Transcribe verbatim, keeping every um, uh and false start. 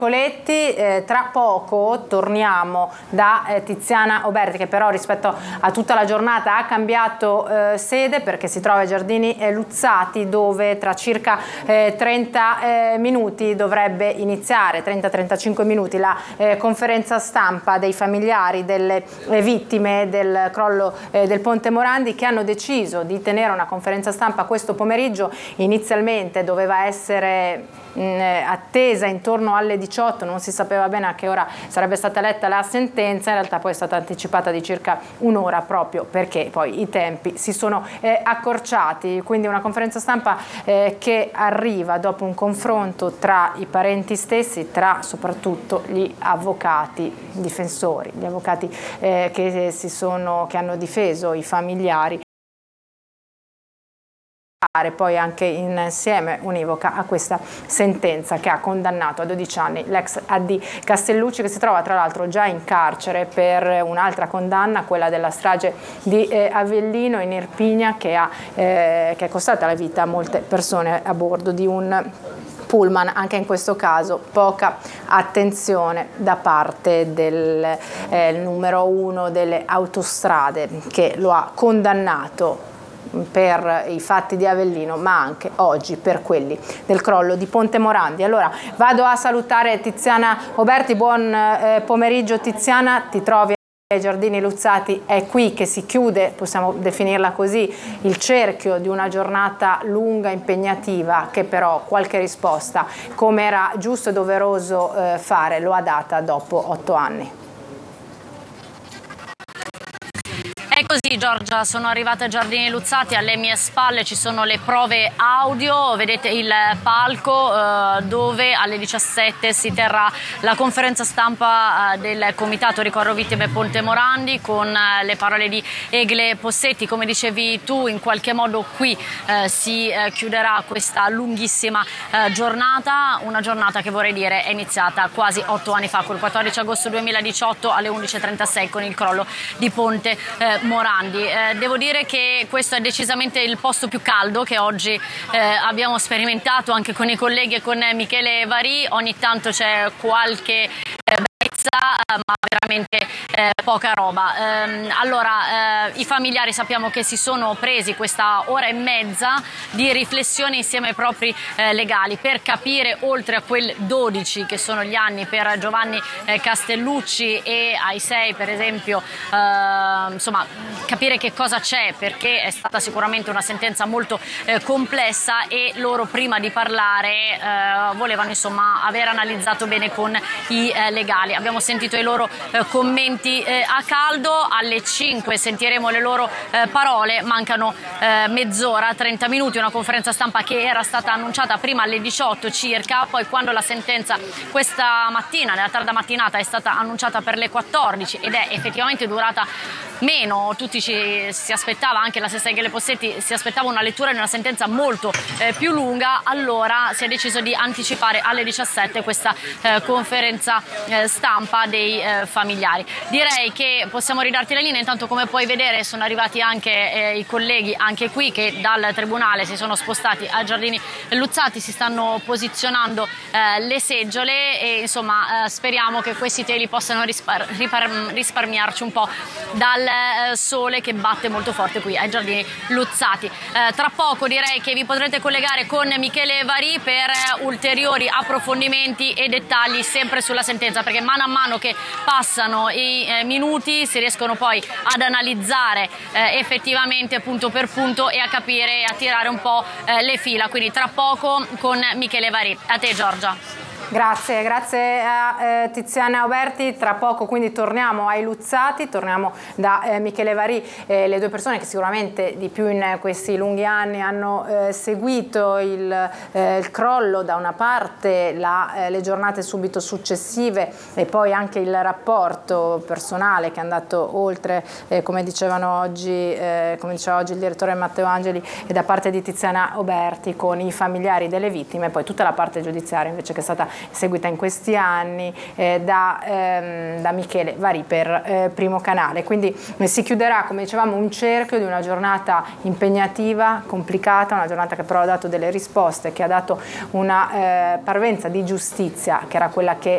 Coletti, eh, tra poco torniamo da eh, Tiziana Oberti, che però rispetto a tutta la giornata ha cambiato eh, sede perché si trova ai Giardini eh, Luzzati, dove tra circa eh, trenta eh, minuti dovrebbe iniziare, trenta trentacinque minuti, la eh, conferenza stampa dei familiari delle eh, vittime del crollo eh, del Ponte Morandi, che hanno deciso di tenere una conferenza stampa questo pomeriggio. Inizialmente doveva essere attesa intorno alle diciotto, non si sapeva bene a che ora sarebbe stata letta la sentenza, in realtà poi è stata anticipata di circa un'ora proprio perché poi i tempi si sono eh, accorciati, quindi una conferenza stampa eh, che arriva dopo un confronto tra i parenti stessi, tra soprattutto gli avvocati difensori, gli avvocati eh, che, si sono, che hanno difeso i familiari, poi anche insieme univoca a questa sentenza che ha condannato a dodici anni l'ex A D Castellucci, che si trova tra l'altro già in carcere per un'altra condanna, quella della strage di eh, Avellino in Irpinia, che, ha, eh, che è costata la vita a molte persone a bordo di un pullman. Anche in questo caso poca attenzione da parte del eh, numero uno delle autostrade, che lo ha condannato per i fatti di Avellino, ma anche oggi per quelli del crollo di Ponte Morandi. Allora vado a salutare Tiziana Oberti. Buon eh, pomeriggio Tiziana, ti trovi ai Giardini Luzzati, è qui che si chiude, possiamo definirla così, il cerchio di una giornata lunga, impegnativa, che però qualche risposta, come era giusto e doveroso eh, fare, lo ha data dopo otto anni. È così Giorgia, sono arrivata ai Giardini Luzzati, alle mie spalle ci sono le prove audio, vedete il palco eh, dove alle diciassette si terrà la conferenza stampa eh, del Comitato Ricordo Vittime Ponte Morandi con eh, le parole di Egle Possetti. Come dicevi tu, in qualche modo qui eh, si eh, chiuderà questa lunghissima eh, giornata, una giornata che vorrei dire è iniziata quasi otto anni fa, col quattordici agosto duemiladiciotto alle undici e trentasei con il crollo di Ponte eh, Morandi. Eh, devo dire che questo è decisamente il posto più caldo che oggi eh, abbiamo sperimentato anche con i colleghi e con Michele Varì. Ogni tanto c'è qualche eh, ma veramente eh, poca roba. Eh, allora, eh, i familiari sappiamo che si sono presi questa ora e mezza di riflessione insieme ai propri eh, legali per capire, oltre a quel dodici che sono gli anni per Giovanni eh, Castellucci e ai sei per esempio, eh, insomma, capire che cosa c'è, perché è stata sicuramente una sentenza molto eh, complessa e loro prima di parlare eh, volevano insomma aver analizzato bene con i eh, legali. Abbiamo sentito i loro eh, commenti eh, a caldo, alle cinque sentiremo le loro eh, parole, mancano eh, mezz'ora, trenta minuti, una conferenza stampa che era stata annunciata prima alle diciotto circa, poi quando la sentenza questa mattina, nella tarda mattinata, è stata annunciata per le quattordici ed è effettivamente durata meno, tutti ci si aspettava, anche la stessa Egle Possetti si aspettava una lettura di una sentenza molto eh, più lunga, allora si è deciso di anticipare alle diciassette questa eh, conferenza eh, stampa dei eh, familiari. Direi che possiamo ridarti la linea, intanto come puoi vedere sono arrivati anche eh, i colleghi anche qui che dal tribunale si sono spostati ai Giardini Luzzati, si stanno posizionando eh, le seggiole e insomma eh, speriamo che questi teli possano rispar ripar risparmiarci un po' dal eh, sole che batte molto forte qui ai Giardini Luzzati. Eh, tra poco direi che vi potrete collegare con Michele Varì per eh, ulteriori approfondimenti e dettagli sempre sulla sentenza, perché mano a mano che passano i eh, minuti si riescono poi ad analizzare eh, effettivamente punto per punto e a capire e a tirare un po' eh, le fila, quindi tra poco con Michele Varì. A te Giorgia. Grazie, grazie a eh, Tiziana Oberti. Tra poco quindi torniamo ai Luzzati, torniamo da eh, Michele Varì, eh, le due persone che sicuramente di più in questi lunghi anni hanno eh, seguito il, eh, il crollo, da una parte la, eh, le giornate subito successive e poi anche il rapporto personale che è andato oltre, eh, come dicevano oggi, eh, come diceva oggi il direttore Matteo Angeli, e da parte di Tiziana Oberti con i familiari delle vittime, e poi tutta la parte giudiziaria invece che è stata seguita in questi anni eh, da, ehm, da Michele Varì per eh, Primo Canale. Quindi eh, si chiuderà, come dicevamo, un cerchio di una giornata impegnativa, complicata, una giornata che però ha dato delle risposte, che ha dato una eh, parvenza di giustizia, che era quella che